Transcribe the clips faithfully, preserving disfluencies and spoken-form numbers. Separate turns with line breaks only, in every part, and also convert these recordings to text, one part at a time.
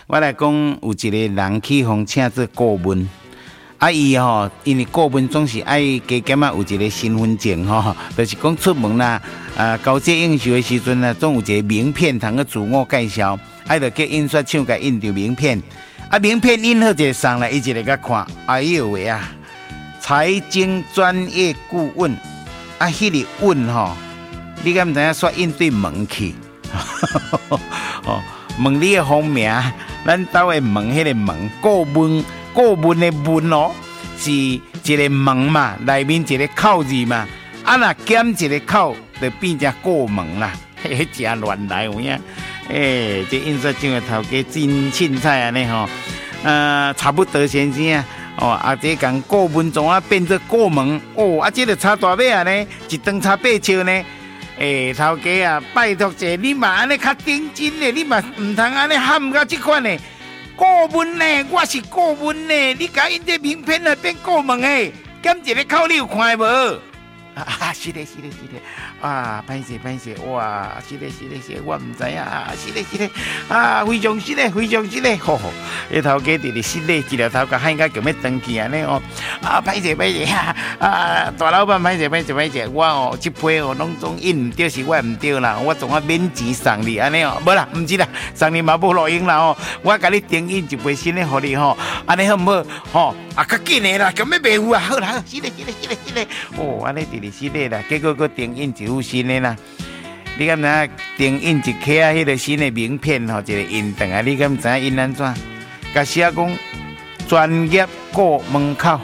我来讲，有一个人去互请做顾问，啊，伊吼，因为顾问总是爱加减啊，有一个身份证吼，就是讲出门啦，啊，交接应酬的时阵啊，总有一个名片通去自我介绍，啊，就叫印刷厂甲印张名片，啊，名片印好一送来，伊一个甲看，哎呦喂啊，财经专业顾问，啊，迄、那个问吼，你敢毋知影煞印对门去？哦，问你的方名，咱兜的问，迄个问，顾问，顾问的问哦，是一个门嘛，内面一个口字嘛，啊，若减一个口，就变成顾问啦，嘿，真乱来有影？诶、欸，这印刷厂的头家真凊彩安尼吼，呃，差不多先生啊，哦，啊，这讲顾问怎啊变做顾问？哦，啊，这个差大尾啊呢，一顿差八笑呢。诶、欸，头家啊，拜托者，你嘛安尼较顶真嘞，你嘛唔通安尼喊到这款嘞。顾问呢，我是顾问呢，你甲印这名片来变顾问诶，减一个口你有看无？啊，是嘞，是嘞，是嘞，啊，歹势歹势，哇，是嘞，是嘞，是嘞，我唔知影啊，是嘞，是嘞，啊，非常是嘞，非常是嘞，吼吼，迄头家直直失礼，一条头壳喊甲叫要登记安尼哦，啊，歹势歹势啊，啊，大老板歹势歹势歹势，我哦，这批哦，拢总印唔对，是我唔对啦，我总啊免钱送你安尼哦，无啦，唔是啦，送你嘛无路用啦哦，我甲你订印一杯新的互你吼，安尼好唔好？吼，啊，较紧的啦，咁要卖付啊，好啦，是嘞，是嘞，是嘞，是嘞，哦，安尼直直。是的啦，结果佮订印一副新的啦。你敢知订印一克啊？迄个新的名片吼，一个印档啊，你敢知印安怎？甲写讲专业过门口。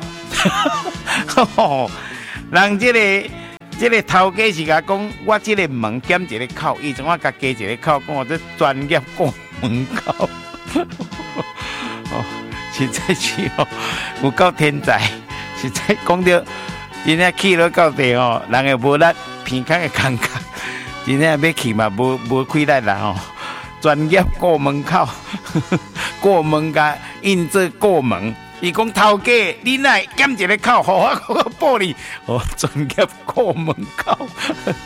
人这个这个头家是甲讲，我这个门减一个口，伊怎我甲加一个口，讲我这专业过门口。哦，实在是哦，有够天才，实在讲到。真正去了到地吼，人也无力偏康的感觉，真正要去嘛，无无亏力啦吼。专业过门口，过门甲印做过门。伊讲头家，你哪减一个口，互我我报你，哦，专业过门口。